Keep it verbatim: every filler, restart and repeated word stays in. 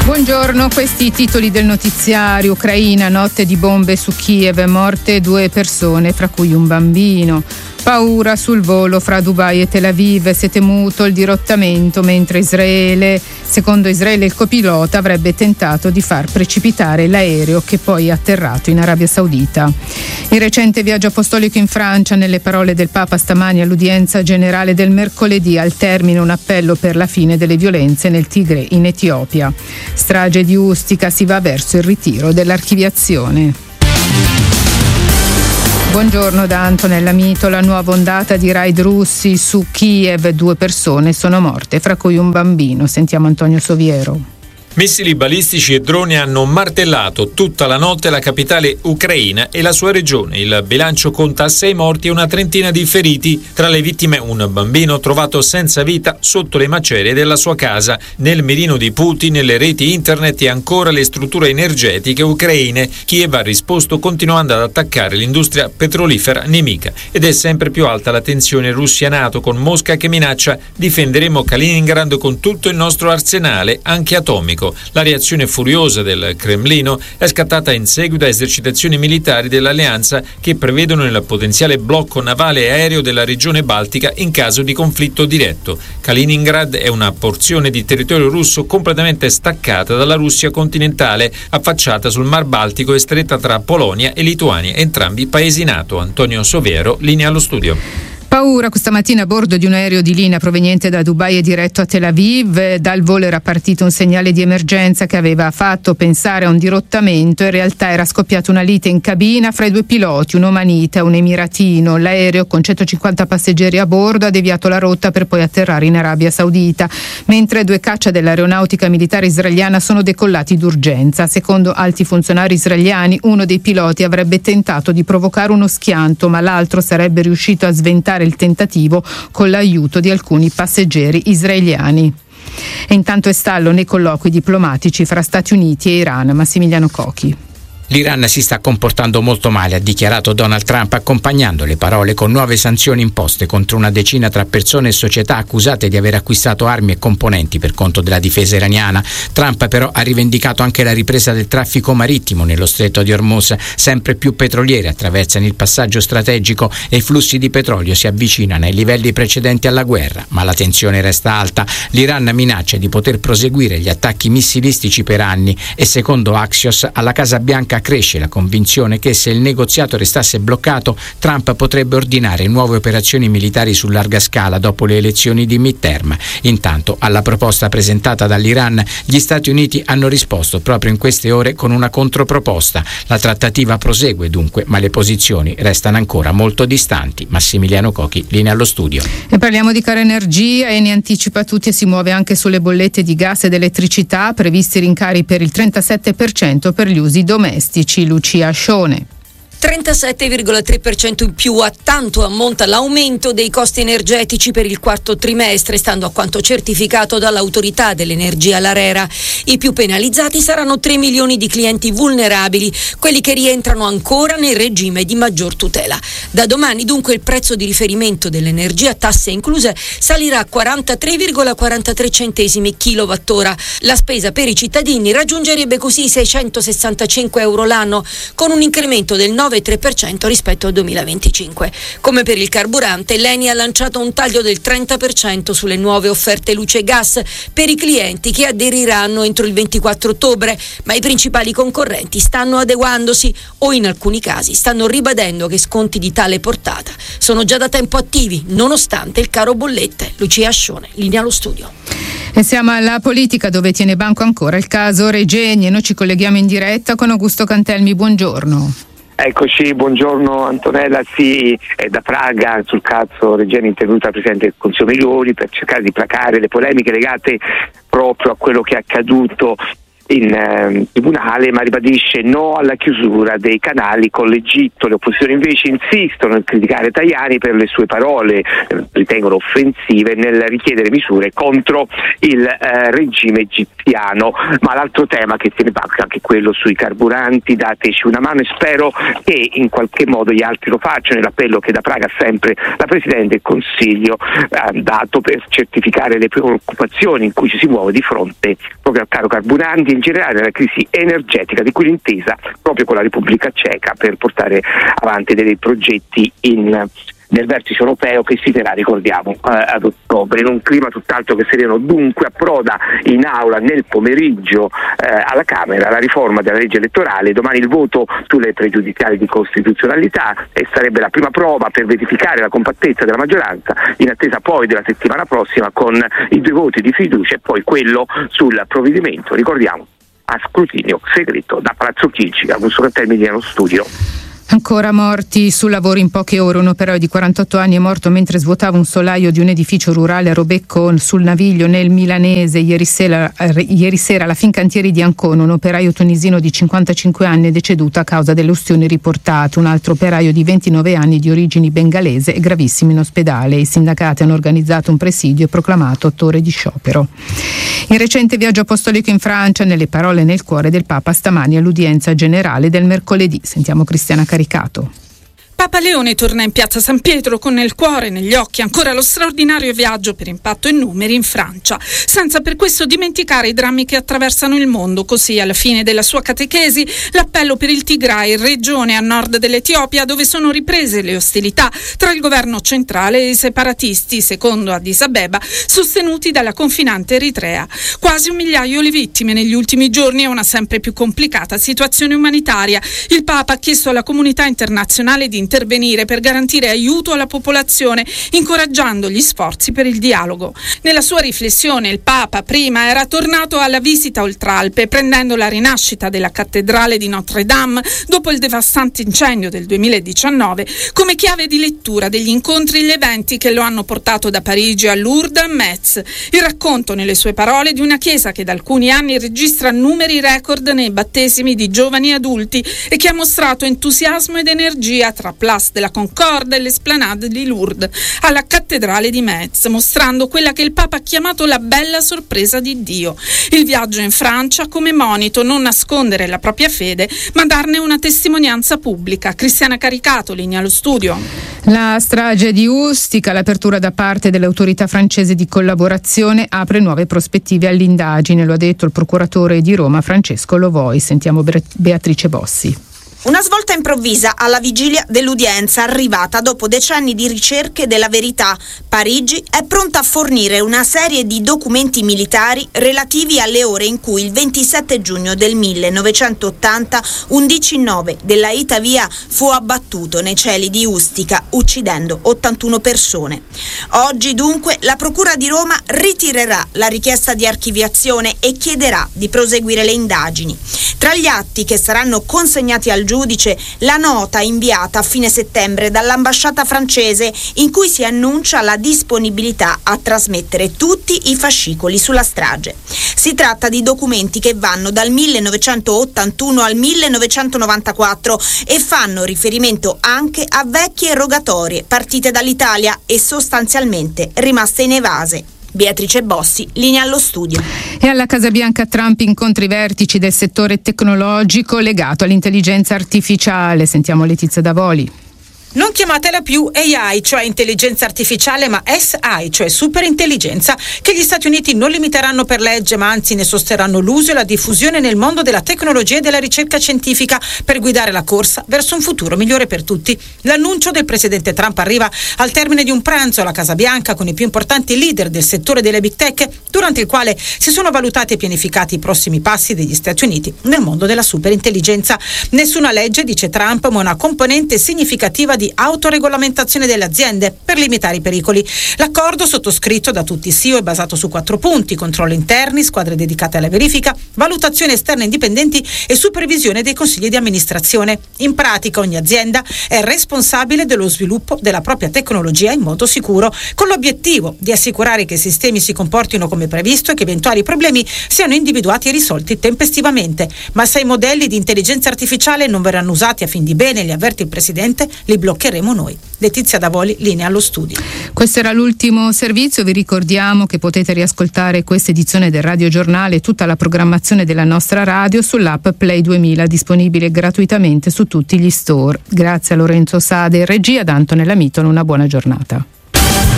Buongiorno, questi i titoli del notiziario. Ucraina, notte di bombe su Kiev, morte due persone, fra cui un bambino. Paura sul volo fra Dubai e Tel Aviv, si è temuto il dirottamento mentre Israele, secondo Israele il copilota avrebbe tentato di far precipitare l'aereo che poi è atterrato in Arabia Saudita. Il recente viaggio apostolico in Francia, nelle parole del Papa stamani all'udienza generale del mercoledì, al termine un appello per la fine delle violenze nel Tigre in Etiopia. Strage di Ustica, si va verso il ritiro dell'archiviazione. Buongiorno da Antonella Mito. La nuova ondata di raid russi su Kiev, due persone sono morte, fra cui un bambino. Sentiamo Antonio Soviero. Missili balistici e droni hanno martellato tutta la notte la capitale ucraina e la sua regione. Il bilancio conta sei morti e una trentina di feriti. Tra le vittime un bambino trovato senza vita sotto le macerie della sua casa. Nel mirino di Putin, le reti internet e ancora le strutture energetiche ucraine. Kiev ha risposto continuando ad attaccare l'industria petrolifera nemica. Ed è sempre più alta la tensione Russia-NATO, con Mosca che minaccia: difenderemo Kaliningrad con tutto il nostro arsenale, anche atomico. La reazione furiosa del Cremlino è scattata in seguito a esercitazioni militari dell'alleanza che prevedono il potenziale blocco navale e aereo della regione baltica in caso di conflitto diretto. Kaliningrad è una porzione di territorio russo completamente staccata dalla Russia continentale, affacciata sul Mar Baltico e stretta tra Polonia e Lituania, entrambi paesi NATO. Antonio Soviero, linea allo studio. Paura questa mattina a bordo di un aereo di linea proveniente da Dubai e diretto a Tel Aviv. Dal volo era partito un segnale di emergenza che aveva fatto pensare a un dirottamento. In realtà era scoppiata una lite in cabina fra i due piloti, un omanita e un emiratino. L'aereo, con centocinquanta passeggeri a bordo, ha deviato la rotta per poi atterrare in Arabia Saudita, mentre due caccia dell'aeronautica militare israeliana sono decollati d'urgenza. Secondo alti funzionari israeliani, uno dei piloti avrebbe tentato di provocare uno schianto, ma l'altro sarebbe riuscito a sventare il tentativo con l'aiuto di alcuni passeggeri israeliani. E intanto è stallo nei colloqui diplomatici fra Stati Uniti e Iran. Massimiliano Cochi. L'Iran si sta comportando molto male, ha dichiarato Donald Trump, accompagnando le parole con nuove sanzioni imposte contro una decina tra persone e società accusate di aver acquistato armi e componenti per conto della difesa iraniana. Trump però ha rivendicato anche la ripresa del traffico marittimo nello stretto di Hormuz. Sempre più petroliere attraversano il passaggio strategico e i flussi di petrolio si avvicinano ai livelli precedenti alla guerra, ma la tensione resta alta. L'Iran minaccia di poter proseguire gli attacchi missilistici per anni e, secondo Axios, alla Casa Bianca cresce la convinzione che, se il negoziato restasse bloccato, Trump potrebbe ordinare nuove operazioni militari su larga scala dopo le elezioni di midterm. Intanto, alla proposta presentata dall'Iran, gli Stati Uniti hanno risposto proprio in queste ore con una controproposta. La trattativa prosegue dunque, ma le posizioni restano ancora molto distanti. Massimiliano Cochi, linea allo studio. E parliamo di cara energia e ne anticipa tutti e si muove anche sulle bollette di gas ed elettricità, previsti rincari per il trentasette per cento per gli usi domestici. Lucia Ascione. trentasette virgola tre per cento in più, a tanto ammonta l'aumento dei costi energetici per il quarto trimestre, stando a quanto certificato dall'autorità dell'energia l'ARERA. I più penalizzati saranno tre milioni di clienti vulnerabili, quelli che rientrano ancora nel regime di maggior tutela. Da domani dunque il prezzo di riferimento dell'energia, tasse incluse, salirà a quarantatré virgola quarantatré centesimi kilowattora. La spesa per i cittadini raggiungerebbe così i seicentosessantacinque euro l'anno, con un incremento del nove virgola tre per cento rispetto al duemilaventicinque. Come per il carburante, l'Eni ha lanciato un taglio del trenta per cento sulle nuove offerte luce e gas per i clienti che aderiranno entro il ventiquattro ottobre, ma i principali concorrenti stanno adeguandosi o in alcuni casi stanno ribadendo che sconti di tale portata sono già da tempo attivi, nonostante il caro bollette. Lucia Ascione, linea allo studio. E siamo alla politica, dove tiene banco ancora il caso Regeni, e noi ci colleghiamo in diretta con Augusto Cantelmi. Buongiorno. Eccoci, buongiorno Antonella. Sì, è da Praga sul caso Regeni, intervenuta la Presidente del Consiglio Meloni per cercare di placare le polemiche legate proprio a quello che è accaduto in eh, tribunale, ma ribadisce no alla chiusura dei canali con l'Egitto. Le opposizioni invece insistono nel criticare Tajani per le sue parole, eh, ritengono offensive, nel richiedere misure contro il eh, regime egiziano. Ma l'altro tema che tiene banco è anche quello sui carburanti. Dateci una mano, e spero che in qualche modo gli altri lo facciano. L'appello che da Praga sempre la Presidente del Consiglio ha dato per certificare le preoccupazioni in cui ci si muove di fronte proprio al caro carburanti in generale la crisi energetica, di cui l'intesa proprio con la Repubblica Ceca per portare avanti dei progetti in nel vertice europeo che si terrà, ricordiamo, eh, ad ottobre. In un clima tutt'altro che sereno, dunque, approda in aula nel pomeriggio eh, alla Camera la riforma della legge elettorale. Domani il voto sulle pregiudiziali di costituzionalità e sarebbe la prima prova per verificare la compattezza della maggioranza, in attesa poi della settimana prossima con i due voti di fiducia e poi quello sul provvedimento, ricordiamo, a scrutinio segreto da Palazzo Chigi. Augusto Cantelmi allo studio. Ancora morti sul lavoro in poche ore. Un operaio di quarantotto anni è morto mentre svuotava un solaio di un edificio rurale a Robecco sul Naviglio nel Milanese. Ieri sera, ieri sera alla Fincantieri di Ancona un operaio tunisino di cinquantacinque anni è deceduto a causa delle ustioni riportate. Un altro operaio di ventinove anni di origini bengalese è gravissimo in ospedale. I sindacati hanno organizzato un presidio e proclamato otto ore di sciopero. Il recente viaggio apostolico in Francia, nelle parole nel cuore del Papa stamani all'udienza generale del mercoledì. Sentiamo Cristiana Caricato. Papa Leone torna in piazza San Pietro con nel cuore e negli occhi ancora lo straordinario viaggio per impatto e numeri in Francia, senza per questo dimenticare i drammi che attraversano il mondo. Così, alla fine della sua catechesi, l'appello per il Tigray, regione a nord dell'Etiopia dove sono riprese le ostilità tra il governo centrale e i separatisti, secondo Addis Abeba, sostenuti dalla confinante Eritrea. Quasi un migliaio le vittime negli ultimi giorni e una sempre più complicata situazione umanitaria. Il Papa ha chiesto alla comunità internazionale di intervenire per garantire aiuto alla popolazione, incoraggiando gli sforzi per il dialogo. Nella sua riflessione il Papa prima era tornato alla visita Oltralpe, prendendo la rinascita della cattedrale di Notre Dame dopo il devastante incendio del duemiladiciannove come chiave di lettura degli incontri e gli eventi che lo hanno portato da Parigi a Lourdes a Metz. Il racconto nelle sue parole di una chiesa che da alcuni anni registra numeri record nei battesimi di giovani e adulti e che ha mostrato entusiasmo ed energia tra Place de la Concorde e l'Esplanade di Lourdes alla cattedrale di Metz, mostrando quella che il Papa ha chiamato la bella sorpresa di Dio. Il viaggio in Francia come monito, non nascondere la propria fede ma darne una testimonianza pubblica. Cristiana Caricato, linea allo studio. La strage di Ustica, l'apertura da parte dell'autorità francese di collaborazione apre nuove prospettive all'indagine, lo ha detto il procuratore di Roma Francesco Lovoi. Sentiamo Beatrice Bossi. Una svolta improvvisa alla vigilia dell'udienza arrivata dopo decenni di ricerche della verità. Parigi è pronta a fornire una serie di documenti militari relativi alle ore in cui il ventisette giugno del millenovecentottanta un D C nove della Ita Via fu abbattuto nei cieli di Ustica, uccidendo ottantuno persone. Oggi dunque la Procura di Roma ritirerà la richiesta di archiviazione e chiederà di proseguire le indagini. Tra gli atti che saranno consegnati al giudice giudice la nota inviata a fine settembre dall'ambasciata francese in cui si annuncia la disponibilità a trasmettere tutti i fascicoli sulla strage. Si tratta di documenti che vanno dal millenovecentottantuno al millenovecentonovantaquattro e fanno riferimento anche a vecchie rogatorie partite dall'Italia e sostanzialmente rimaste inevase. Beatrice Bossi, linea allo studio. E alla Casa Bianca Trump incontra i vertici del settore tecnologico legato all'intelligenza artificiale. Sentiamo Letizia Davoli. Non chiamatela più A I, cioè intelligenza artificiale, ma S I, cioè superintelligenza, che gli Stati Uniti non limiteranno per legge, ma anzi ne sosterranno l'uso e la diffusione nel mondo della tecnologia e della ricerca scientifica per guidare la corsa verso un futuro migliore per tutti. L'annuncio del presidente Trump arriva al termine di un pranzo alla Casa Bianca con i più importanti leader del settore delle big tech, durante il quale si sono valutati e pianificati i prossimi passi degli Stati Uniti nel mondo della superintelligenza. Nessuna legge, dice Trump, ma una componente significativa di di autoregolamentazione delle aziende per limitare i pericoli. L'accordo, sottoscritto da tutti i C E O, è basato su quattro punti: controlli interni, squadre dedicate alla verifica, valutazioni esterne indipendenti e supervisione dei consigli di amministrazione. In pratica ogni azienda è responsabile dello sviluppo della propria tecnologia in modo sicuro, con l'obiettivo di assicurare che i sistemi si comportino come previsto e che eventuali problemi siano individuati e risolti tempestivamente. Ma se i modelli di intelligenza artificiale non verranno usati a fin di bene, li avverte il Presidente, li bloccheremo noi. Letizia Davoli, linea allo studio. Questo era l'ultimo servizio. Vi ricordiamo che potete riascoltare questa edizione del Radio Giornale e tutta la programmazione della nostra radio sull'app Play duemila, disponibile gratuitamente su tutti gli store. Grazie a Lorenzo Sade in regia, da Antonella Mitton, una buona giornata.